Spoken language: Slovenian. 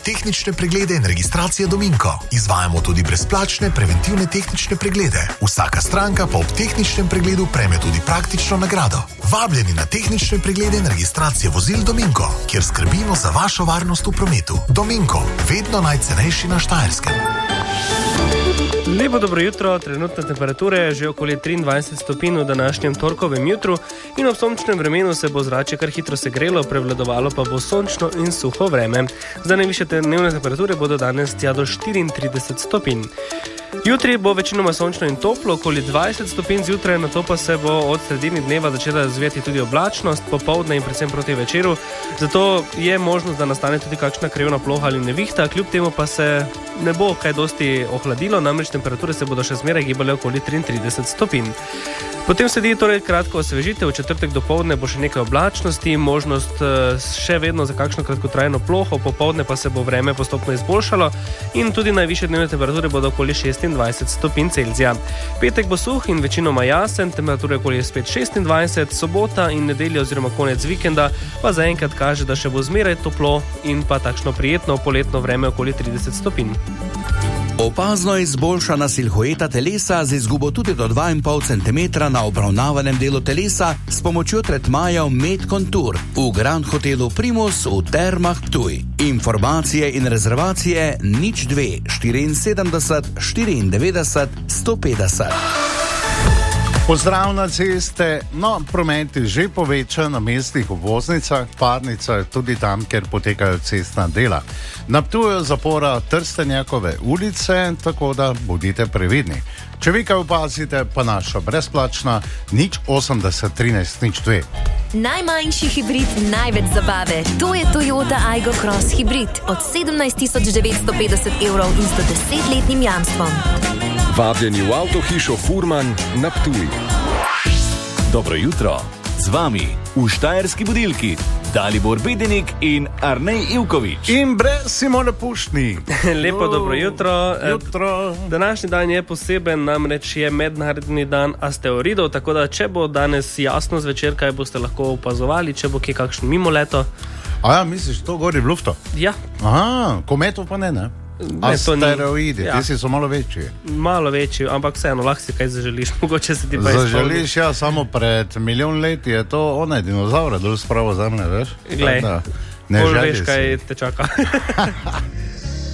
tehnične preglede in registracije Dominko. Izvajamo tudi brezplačne preventivne tehnične preglede. Vsaka stranka pa ob tehničnem pregledu prejme tudi praktično nagrado. Vabljeni na tehnične preglede in registracije vozil Dominko, kjer skrbimo za vašo varnost v prometu. Dominko, vedno najcenejši na Štajerskem. Lepo dobro jutro, trenutna temperatura je že okoli 23 stopinj v današnjem torkovem jutru in ob sončnem vremenu se bo zrače kar hitro segrelo, prevladovalo pa bo sončno in suho vreme. Za najvišje dnevne temperature bodo danes tja do 34 stopinj. Jutri bo večinoma sončno in toplo, okoli 20 stopinj zjutraj, nato pa se bo od sredini dneva začela razvijati tudi oblačnost, popoldne in predvsem proti večeru, zato je možnost, da nastane tudi kakšna krajevna ploha ali nevihta, kljub temu pa se ne bo kaj dosti ohladilo, namreč temperature se bodo še zmeraj gibale okoli 33 stopinj. Potem sledi torej kratko osvežitev, v četrtek dopoldne bo še nekaj oblačnosti, možnost še vedno za kakšno kratkotrajno ploho, popoldne pa se bo vreme postopno izboljšalo in tudi najvišje dnevne temperature bodo okoli 26 stopinj Celzija. Petek bo suh in večinoma jasen, temperature okoli spet 26, sobota in nedelja oziroma konec vikenda pa zaenkrat kaže, da še bo zmeraj toplo in pa takšno prijetno poletno vreme okoli 30 stopinj. Opazno izboljšana silhueta telesa z izgubo tudi do 2,5 cm na obravnavanem delu telesa s pomočjo tretmajev Med Contour v Grand Hotelu Primus v Termah Ptuj. Informacije in rezervacije 02 74 94 150. Pozdrav na ceste. Promet je že povečan na mestnih obvoznicah, parnica je tudi tam, kjer potekajo cestna dela. Na Ptuju zapora Trstenjakove ulice, tako da bodite previdni. Če vi kaj opazite, pa naša brezplačna 080 13 02. Najmanjši hibrid, največ zabave. To je Toyota Aygo Cross Hybrid od 17.950 € in z do 10-letnim jamstvom. Vabljeni v avtohišo Furman na Ptuj. Dobro jutro, z vami v Štajerski budilki Dalibor Bedenik in Arnej Ivković. In brez Simone Pušni. Lepo dobro jutro. Jutro. Današnji dan je poseben, namreč je mednarodni dan asteroidov, tako da če bo danes jasno zvečer, kaj boste lahko opazovali, če bo kje kakšen mimoleto. Misliš, to gori v lufto? Ja. Kometov pa ne? Asteroidi, Asteroidi, ti so malo večji. Malo večji, ampak vseeno, lahko si kaj zaželiš, mogoče se ti pa izpolni. Zaželiš, samo pred milijon leti je to onaj dinozaura dol spravo zemlje, veš? Glej, ne veš, kaj te čaka.